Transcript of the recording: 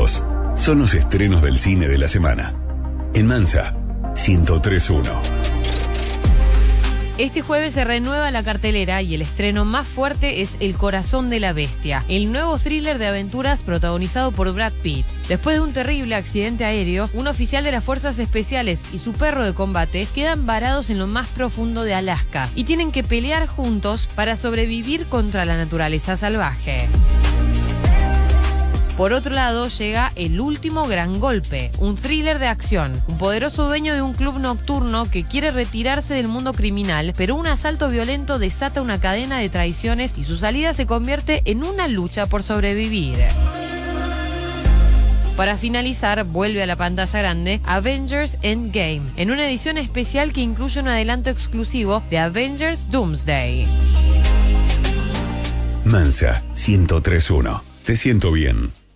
Estos son los estrenos del cine de la semana. En Mansa, 103.1. Este jueves se renueva la cartelera y el estreno más fuerte es El corazón de la bestia, el nuevo thriller de aventuras protagonizado por Brad Pitt. Después de un terrible accidente aéreo, un oficial de las fuerzas especiales y su perro de combate quedan varados en lo más profundo de Alaska y tienen que pelear juntos para sobrevivir contra la naturaleza salvaje. Por otro lado, llega El último gran golpe, un thriller de acción. Un poderoso dueño de un club nocturno que quiere retirarse del mundo criminal, pero un asalto violento desata una cadena de traiciones y su salida se convierte en una lucha por sobrevivir. Para finalizar, vuelve a la pantalla grande Avengers Endgame, en una edición especial que incluye un adelanto exclusivo de Avengers Doomsday. Mansa, 103.1. Te siento bien.